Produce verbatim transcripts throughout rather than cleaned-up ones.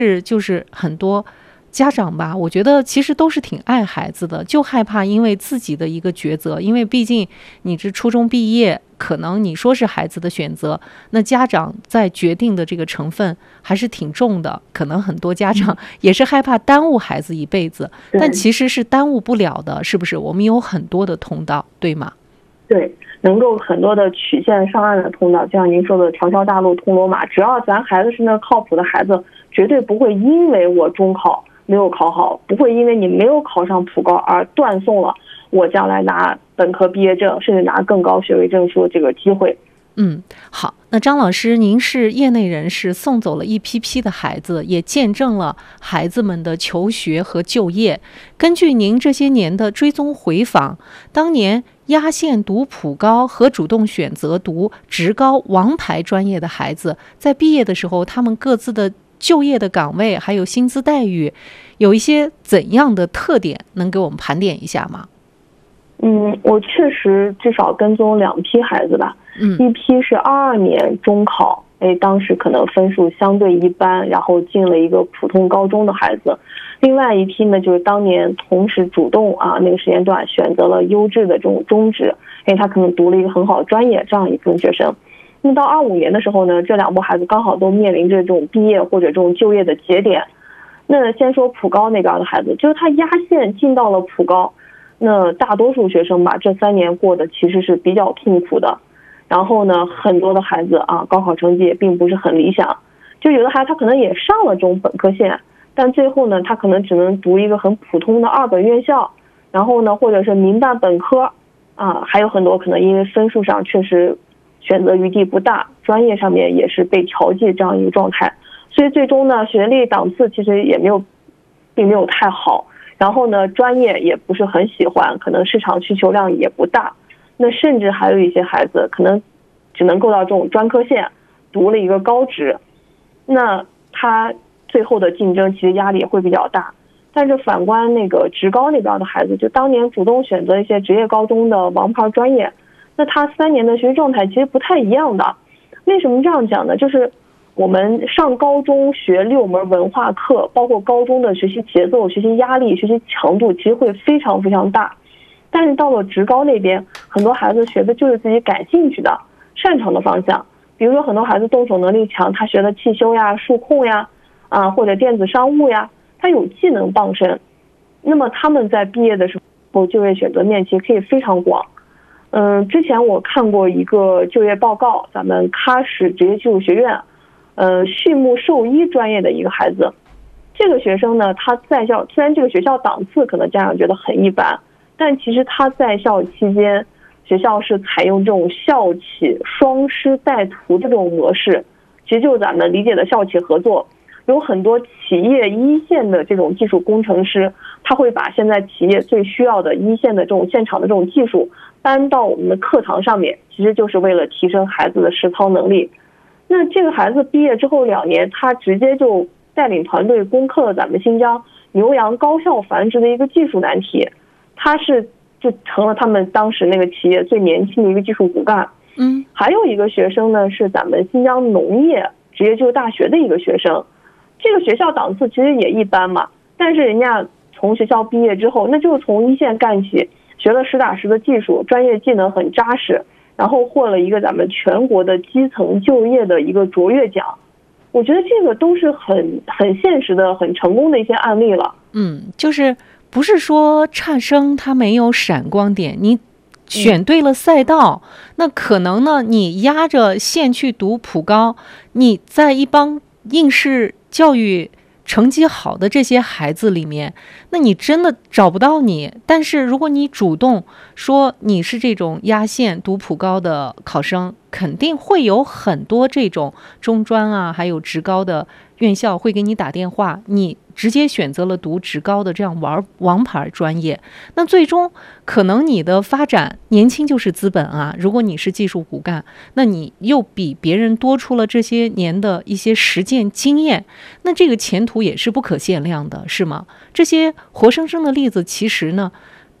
是就是很多家长吧，我觉得其实都是挺爱孩子的，就害怕因为自己的一个抉择，因为毕竟你这初中毕业，可能你说是孩子的选择，那家长在决定的这个成分还是挺重的，可能很多家长也是害怕耽误孩子一辈子，嗯、但其实是耽误不了的，是不是？我们有很多的通道，对吗？ 对，能够很多的曲线上岸的通道，就像您说的条条大路通罗马，只要咱孩子是那靠谱的孩子，绝对不会因为我中考没有考好，不会因为你没有考上普高而断送了我将来拿本科毕业证甚至拿更高学位证书的这个机会。 嗯，好，那张老师，您是业内人士，送走了一批批的孩子，也见证了孩子们的求学和就业。根据您这些年的追踪回访，当年压线读普高和主动选择读职高王牌专业的孩子，在毕业的时候，他们各自的就业的岗位还有薪资待遇，有一些怎样的特点，能给我们盘点一下吗？ 嗯，我确实至少跟踪两批孩子吧。嗯，一批是二二年中考，哎，当时可能分数相对一般，然后进了一个普通高中的孩子。另外一批呢，就是当年同时主动啊那个时间段选择了优质的这种中职，因为他可能读了一个很好的专业，这样一部分学生。那到二五年的时候呢，这两波孩子刚好都面临着这种毕业或者这种就业的节点。那先说普高那边的孩子，就是他压线进到了普高。那大多数学生吧，这三年过得其实是比较痛苦的。然后呢，很多的孩子啊，高考成绩也并不是很理想。就有的孩子他可能也上了这种本科线，但最后呢，他可能只能读一个很普通的二本院校，然后呢，或者是民办本科啊，还有很多可能因为分数上确实选择余地不大，专业上面也是被调剂这样一个状态。所以最终呢，学历档次其实也没有，并没有太好。然后呢，专业也不是很喜欢，可能市场需求量也不大。那甚至还有一些孩子可能只能够到这种专科线，读了一个高职，那他最后的竞争其实压力也会比较大。但是反观那个职高那边的孩子，就当年主动选择一些职业高中的王牌专业，那他三年的学习状态其实不太一样的。为什么这样讲呢？就是我们上高中学六门文化课，包括高中的学习节奏、学习压力、学习强度其实会非常非常大。但是到了职高那边，很多孩子学的就是自己感兴趣的、擅长的方向。比如说很多孩子动手能力强，他学的汽修呀、数控呀，啊或者电子商务呀，他有技能傍身。那么他们在毕业的时候，就业选择面其实可以非常广。嗯，之前我看过一个就业报告，咱们喀什职业技术学院。呃，畜牧兽医专业的一个孩子，这个学生呢，他在校虽然这个学校档次可能家长觉得很一般，但其实他在校期间，学校是采用这种校企双师带徒的这种模式，其实就是咱们理解的校企合作。有很多企业一线的这种技术工程师，他会把现在企业最需要的一线的这种现场的这种技术搬到我们的课堂上面，其实就是为了提升孩子的实操能力。那这个孩子毕业之后两年，他直接就带领团队攻克了咱们新疆牛羊高效繁殖的一个技术难题，他是就成了他们当时那个企业最年轻的一个技术骨干。嗯，还有一个学生呢，是咱们新疆农业职业技术大学的一个学生，这个学校档次其实也一般嘛，但是人家从学校毕业之后，那就是从一线干起，学了实打实的技术，专业技能很扎实。然后获了一个咱们全国的基层就业的一个卓越奖，我觉得这个都是很很现实的、很成功的一些案例了。 嗯，就是不是说差生他没有闪光点，你选对了赛道，嗯、那可能呢，你压着线去读普高，你在一帮应试教育成绩好的这些孩子里面，那你真的找不到你。但是如果你主动说你是这种压线读普高的考生，肯定会有很多这种中专啊还有职高的院校会给你打电话，你直接选择了读职高的这样玩王牌专业，那最终可能你的发展，年轻就是资本啊，如果你是技术骨干，那你又比别人多出了这些年的一些实践经验，那这个前途也是不可限量的，是吗？这些活生生的例子其实呢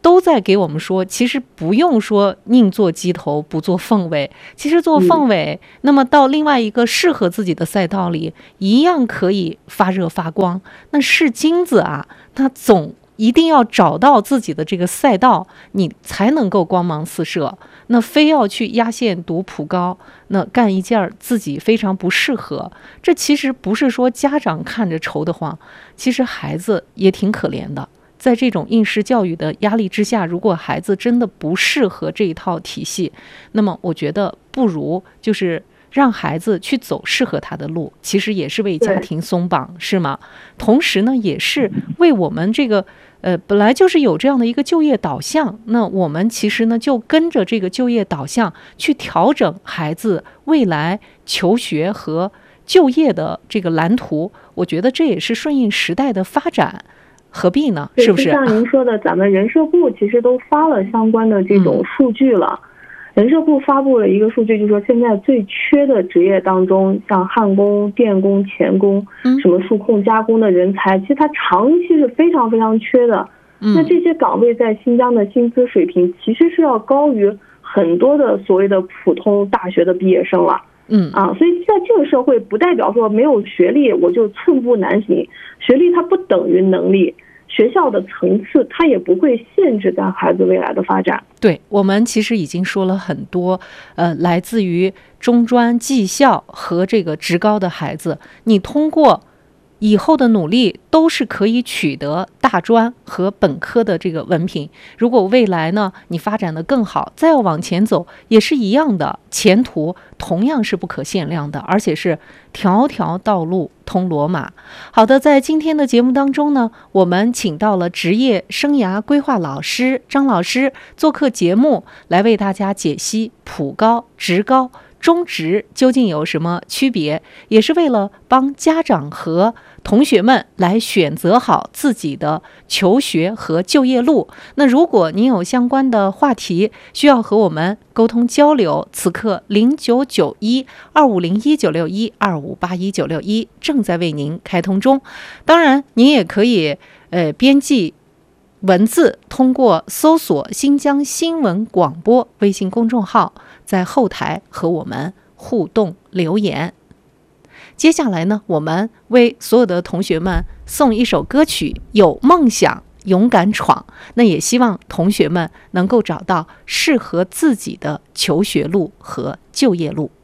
都在给我们说，其实不用说宁做鸡头不做凤尾，其实做凤尾、嗯、那么到另外一个适合自己的赛道里一样可以发热发光。那是金子啊，它总一定要找到自己的这个赛道，你才能够光芒四射。那非要去压线读普高，那干一件自己非常不适合，这其实不是说家长看着愁得慌，其实孩子也挺可怜的。在这种应试教育的压力之下，如果孩子真的不适合这一套体系，那么我觉得不如就是让孩子去走适合他的路，其实也是为家庭松绑，是吗？同时呢，也是为我们这个呃本来就是有这样的一个就业导向，那我们其实呢就跟着这个就业导向去调整孩子未来求学和就业的这个蓝图，我觉得这也是顺应时代的发展。何必呢？是不是？ 像您说的，咱们人社部其实都发了相关的这种数据了。嗯、人社部发布了一个数据，就是说现在最缺的职业当中，像焊工、电工、钳工、嗯、什么数控加工的人才，其实它长期是非常非常缺的。嗯、那这些岗位在新疆的薪资水平其实是要高于很多的所谓的普通大学的毕业生了。嗯啊，所以在这个社会，不代表说没有学历我就寸步难行，学历它不等于能力，学校的层次它也不会限制在孩子未来的发展。 对，我们其实已经说了很多，呃，来自于中专、技校和这个职高的孩子，你通过以后的努力都是可以取得大专和本科的这个文凭。如果未来呢你发展得更好，再要往前走也是一样的，前途同样是不可限量的，而且是条条道路通罗马。好的，在今天的节目当中呢，我们请到了职业生涯规划老师张老师做客节目，来为大家解析普高、职高、中职究竟有什么区别，也是为了帮家长和同学们来选择好自己的求学和就业路。那如果您有相关的话题需要和我们沟通交流，此刻零九九一二五零一九六一二五八一九六一正在为您开通中。当然您也可以呃编辑文字，通过搜索新疆新闻广播微信公众号，在后台和我们互动留言。接下来呢，我们为所有的同学们送一首歌曲，有梦想勇敢闯。那也希望同学们能够找到适合自己的求学路和就业路。